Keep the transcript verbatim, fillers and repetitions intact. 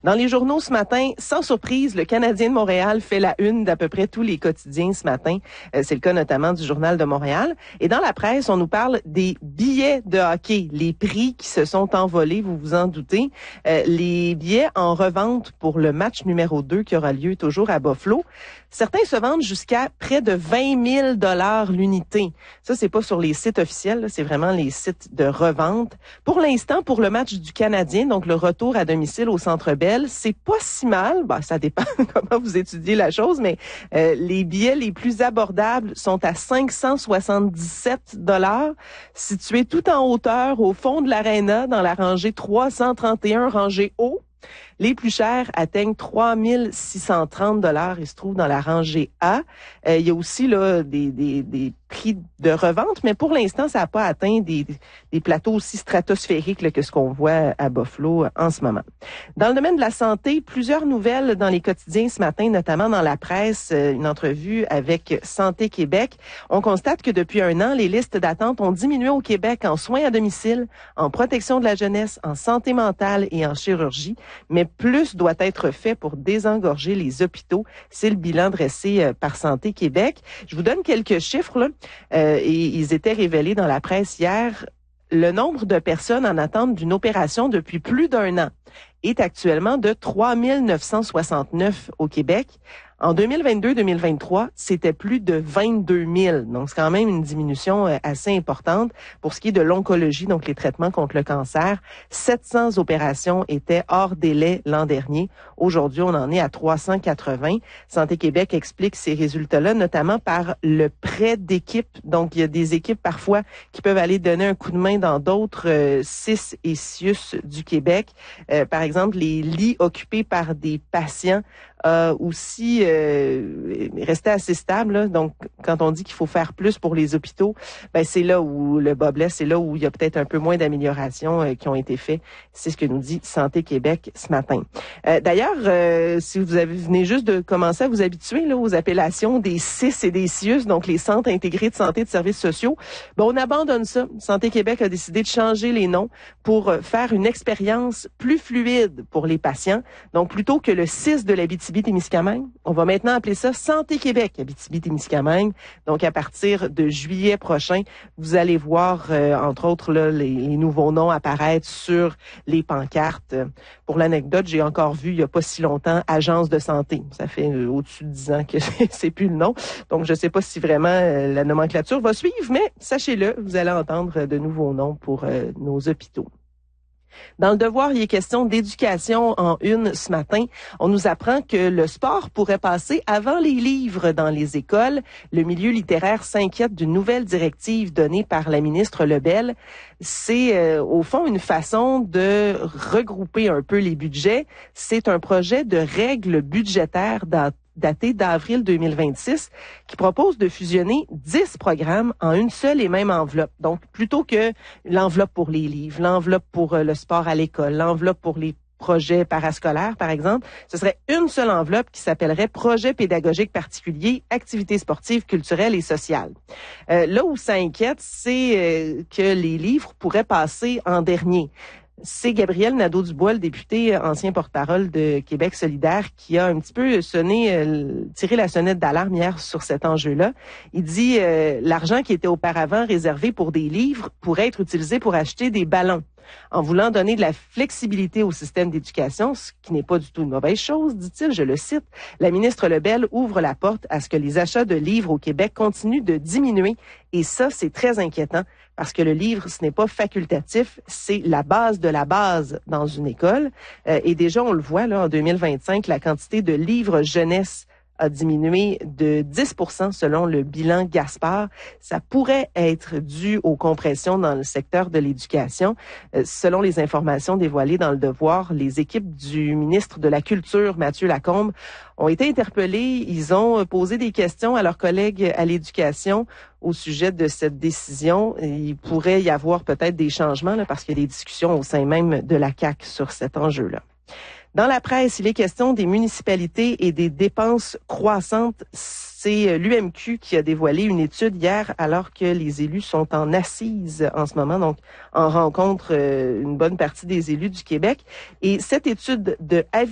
Dans les journaux ce matin, sans surprise, le Canadien de Montréal fait la une d'à peu près tous les quotidiens ce matin. Euh, c'est le cas notamment du Journal de Montréal. Et dans la presse, on nous parle des billets de hockey, les prix qui se sont envolés, vous vous en doutez. Euh, les billets en revente pour le match numéro deux qui aura lieu toujours à Buffalo. Certains se vendent jusqu'à près de vingt mille dollars l'unité. Ça, c'est pas sur les sites officiels, là, c'est vraiment les sites de revente. Pour l'instant, pour le match du Canadien, donc le retour à domicile au Centre Bell, c'est pas si mal. Ben, ça dépend comment vous étudiez la chose, mais euh, les billets les plus abordables sont à cinq cent soixante-dix-sept dollars, situés tout en hauteur au fond de l'aréna dans la rangée trois cent trente et un, rangée haut. Les plus chers atteignent trois mille six cent trente dollars. Ils se trouvent dans la rangée A. Euh, il y a aussi là des, des, des prix de revente, mais pour l'instant, ça n'a pas atteint des, des plateaux aussi stratosphériques là, que ce qu'on voit à Buffalo en ce moment. Dans le domaine de la santé, plusieurs nouvelles dans les quotidiens ce matin, notamment dans la presse, une entrevue avec Santé Québec. On constate que depuis un an, les listes d'attente ont diminué au Québec en soins à domicile, en protection de la jeunesse, en santé mentale et en chirurgie. Mais plus doit être fait pour désengorger les hôpitaux. C'est le bilan dressé par Santé Québec. Je vous donne quelques chiffres, là, euh, et ils étaient révélés dans la presse hier. Le nombre de personnes en attente d'une opération depuis plus d'un an est actuellement de trois mille neuf cent soixante-neuf au Québec. En deux mille vingt-deux deux mille vingt-trois, c'était plus de vingt-deux mille. Donc, c'est quand même une diminution assez importante. Pour ce qui est de l'oncologie, donc les traitements contre le cancer, sept cents opérations étaient hors délai l'an dernier. Aujourd'hui, on en est à trois cent quatre-vingts. Santé Québec explique ces résultats-là, notamment par le prêt d'équipes. Donc, il y a des équipes parfois qui peuvent aller donner un coup de main dans d'autres euh, C I S et C I U S du Québec. Euh, par exemple, les lits occupés par des patients euh, aussi euh, rester assez stable. Là. Donc, quand on dit qu'il faut faire plus pour les hôpitaux, ben c'est là où le bas blesse, c'est là où il y a peut-être un peu moins d'améliorations euh, qui ont été faites. C'est ce que nous dit Santé Québec ce matin. Euh, d'ailleurs, euh, si vous avez venez juste de commencer à vous habituer là, aux appellations des C I S et des C I U S, donc les centres intégrés de santé et de services sociaux, ben on abandonne ça. Santé Québec a décidé de changer les noms pour faire une expérience plus fluide pour les patients. Donc, plutôt que le C I S de l'Abitibi-Témiscamingue, on va maintenant appeler ça Santé Québec Abitibi-Témiscamingue. Donc, à partir de juillet prochain, vous allez voir, euh, entre autres, là, les, les nouveaux noms apparaître sur les pancartes. Pour l'anecdote, j'ai encore vu, il n'y a pas si longtemps, Agence de santé. Ça fait euh, au-dessus de dix ans que c'est plus le nom. Donc, je ne sais pas si vraiment euh, la nomenclature va suivre, mais sachez-le, vous allez entendre de nouveaux noms pour euh, nos hôpitaux. Dans le devoir, il est question d'éducation en une ce matin. On nous apprend que le sport pourrait passer avant les livres dans les écoles. Le milieu littéraire s'inquiète d'une nouvelle directive donnée par la ministre Lebel. C'est euh, au fond une façon de regrouper un peu les budgets. C'est un projet de règles budgétaires dans daté d'avril deux mille vingt-six, qui propose de fusionner dix programmes en une seule et même enveloppe. Donc, plutôt que l'enveloppe pour les livres, l'enveloppe pour le sport à l'école, l'enveloppe pour les projets parascolaires, par exemple, ce serait une seule enveloppe qui s'appellerait Projet pédagogique particulier, activités sportives, culturelles et sociales. Euh, là où ça inquiète, c'est euh, que les livres pourraient passer en dernier. C'est Gabriel Nadeau-Dubois, le député ancien porte-parole de Québec solidaire, qui a un petit peu sonné, euh, tiré la sonnette d'alarme hier sur cet enjeu-là. Il dit euh, l'argent qui était auparavant réservé pour des livres pourrait être utilisé pour acheter des ballons. En voulant donner de la flexibilité au système d'éducation, ce qui n'est pas du tout une mauvaise chose, dit-il, je le cite, la ministre Lebel ouvre la porte à ce que les achats de livres au Québec continuent de diminuer. Et ça, c'est très inquiétant parce que le livre, ce n'est pas facultatif, c'est la base de la base dans une école. Euh, et déjà, on le voit, là, en deux mille vingt-cinq, la quantité de livres jeunesse a diminué de dix pour cent selon le bilan Gaspard. Ça pourrait être dû aux compressions dans le secteur de l'éducation. Euh, selon les informations dévoilées dans Le Devoir, les équipes du ministre de la Culture, Mathieu Lacombe, ont été interpellés. Ils ont posé des questions à leurs collègues à l'éducation au sujet de cette décision. Il pourrait y avoir peut-être des changements là, parce qu'il y a des discussions au sein même de la C A Q sur cet enjeu-là. Dans la presse, il est question des municipalités et des dépenses croissantes. C'est l'U M Q qui a dévoilé une étude hier alors que les élus sont en assises en ce moment, donc en rencontre une bonne partie des élus du Québec. Et cette étude de avis